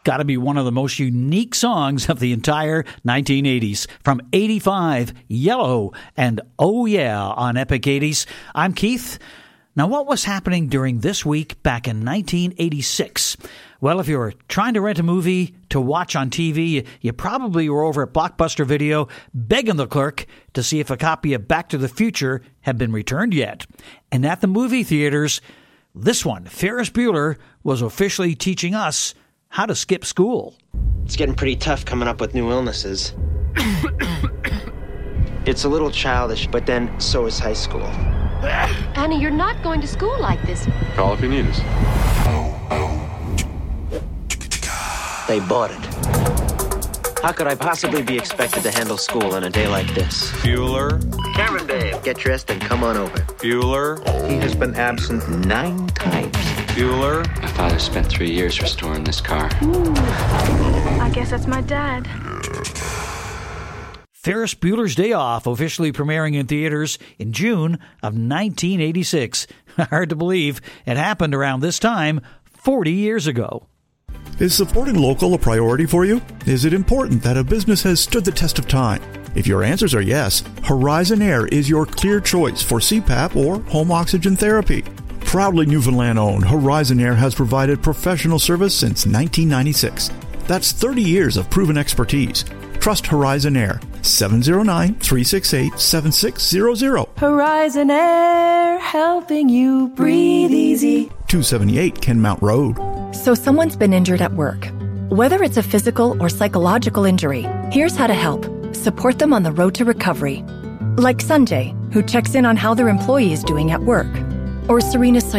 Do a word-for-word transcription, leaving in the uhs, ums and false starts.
got to be one of the most unique songs of the entire nineteen eighties. From eighty-five, Yellow, and Oh Yeah on Epic eighties. I'm Keith. Now, what was happening during this week back in nineteen eighty-six? Well, if you were trying to rent a movie to watch on T V, you, you probably were over at Blockbuster Video begging the clerk to see if a copy of Back to the Future had been returned yet. And at the movie theaters, this one, Ferris Bueller, was officially teaching us how to skip school. It's getting pretty tough coming up with new illnesses. It's a little childish, but then so is high school. Annie, you're not going to school like this. Call if you need us. They bought it. How could I possibly be expected to handle school on a day like this? Bueller. Cameron Dave, get dressed and come on over. Bueller. He has been absent nine times. Bueller. My father spent three years restoring this car. Ooh. I guess that's my dad. Ferris Bueller's Day Off, officially premiering in theaters in June of nineteen eighty-six. Hard to believe it happened around this time forty years ago. Is supporting local a priority for you? Is it important that a business has stood the test of time? If your answers are yes, Horizon Air is your clear choice for C PAP or home oxygen therapy. Proudly Newfoundland-owned, Horizon Air has provided professional service since nineteen ninety-six. That's thirty years of proven expertise. Trust Horizon Air. seven zero nine, three six eight, seven six zero zero. Horizon Air, helping you breathe easy. two seventy-eight Kenmount Road. So someone's been injured at work. Whether it's a physical or psychological injury, here's how to help. Support them on the road to recovery. Like Sanjay, who checks in on how their employee is doing at work. Or Serena's